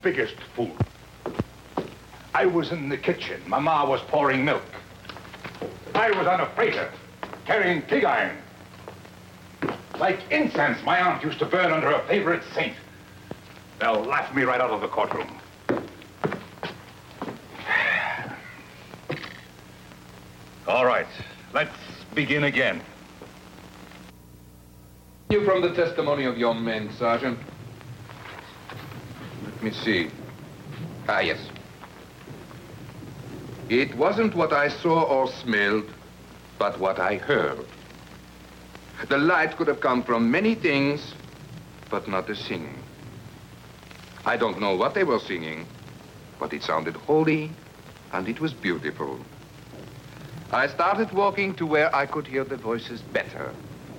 Biggest fool. I was in the kitchen. Mama was pouring milk. I was on a freighter, carrying pig iron. Like incense my aunt used to burn under her favorite saint. They'll laugh me right out of the courtroom. All right, let's begin again. You from the testimony of your men, Sergeant. Let me see. Ah, yes. It wasn't what I saw or smelled, but what I heard. The light could have come from many things, but not the singing. I don't know what they were singing, but it sounded holy, and it was beautiful. I started walking to where I could hear the voices better.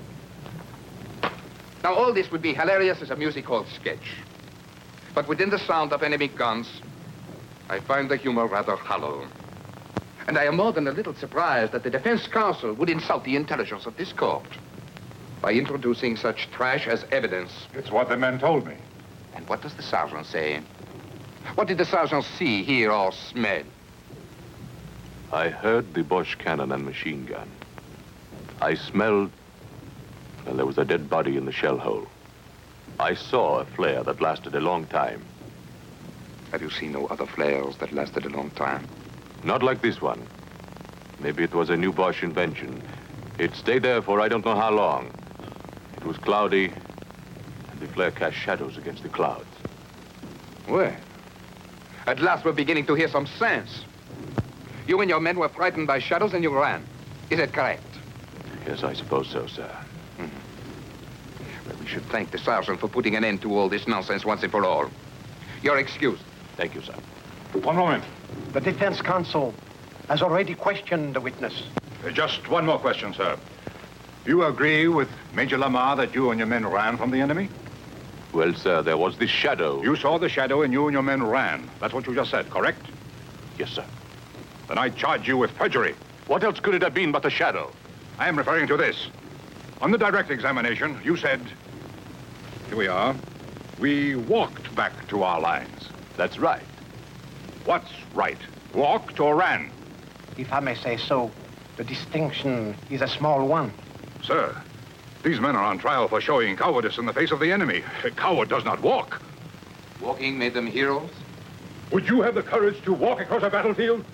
Now, all this would be hilarious as a music hall sketch. But within the sound of enemy guns, I find the humor rather hollow. And I am more than a little surprised that the Defense Counsel would insult the intelligence of this court by introducing such trash as evidence. It's what the men told me. And what does the sergeant say? What did the sergeant see, hear, or smell? I heard the Bosch cannon and machine gun. I smelled, well, there was a dead body in the shell hole. I saw a flare that lasted a long time. Have you seen no other flares that lasted a long time? Not like this one. Maybe it was a new Bosch invention. It stayed there for I don't know how long. It was cloudy, and the flare cast shadows against the clouds. Well, at last we're beginning to hear some sense. You and your men were frightened by shadows and you ran. Is that correct? Yes, I suppose so, sir. Well, we should thank the sergeant for putting an end to all this nonsense once and for all. You're excused. Thank you, sir. One moment. The defense counsel has already questioned the witness. Just one more question, sir. You agree with Major Lamar that you and your men ran from the enemy? Well, sir, there was this shadow. You saw the shadow and you and your men ran. That's what you just said, correct? Yes, sir. Then I charge you with perjury. What else could it have been but a shadow? I am referring to this. On the direct examination, you said, here we are, we walked back to our lines. That's right. What's right? Walked or ran? If I may say so, the distinction is a small one. Sir, these men are on trial for showing cowardice in the face of the enemy. A coward does not walk. Walking made them heroes? Would you have the courage to walk across a battlefield?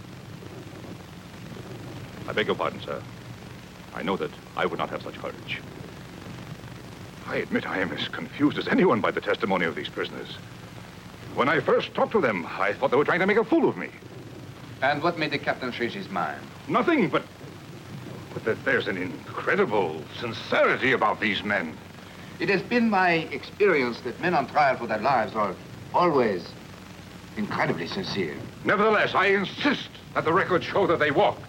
I beg your pardon, sir. I know that I would not have such courage. I admit I am as confused as anyone by the testimony of these prisoners. When I first talked to them, I thought they were trying to make a fool of me. And what made the captain change his mind? Nothing, but that there's an incredible sincerity about these men. It has been my experience that men on trial for their lives are always incredibly sincere. Nevertheless, I insist that the records show that they walked.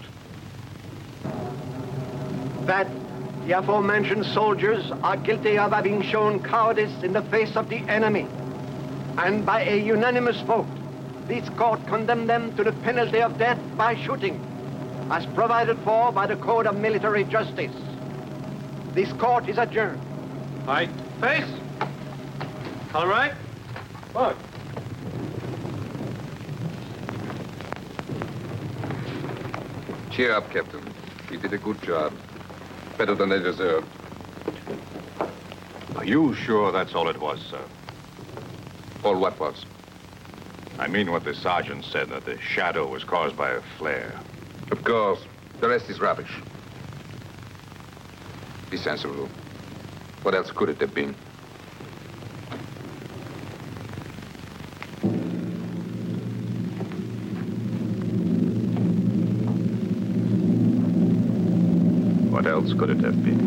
That the aforementioned soldiers are guilty of having shown cowardice in the face of the enemy. And by a unanimous vote, this court condemned them to the penalty of death by shooting, as provided for by the Code of Military Justice. This court is adjourned. Aye. Face. All right. Look. Cheer up, Captain. You did a good job. Better than they deserved. Are you sure that's all it was, sir? All what was? I mean what the sergeant said, that the shadow was caused by a flare. Of course. The rest is rubbish. Be sensible. What else could it have been? What else could it have been?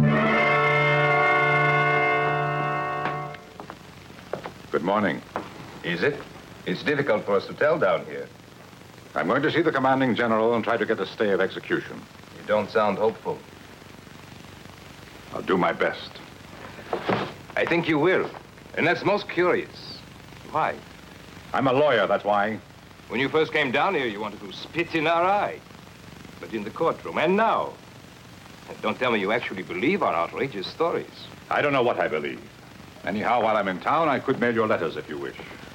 Good morning. Is it? It's difficult for us to tell down here. I'm going to see the commanding general and try to get a stay of execution. You don't sound hopeful. I'll do my best. I think you will. And that's most curious. Why? I'm a lawyer, that's why. When you first came down here, you wanted to spit in our eye. But in the courtroom, and now. And don't tell me you actually believe our outrageous stories. I don't know what I believe. Anyhow, while I'm in town, I could mail your letters if you wish.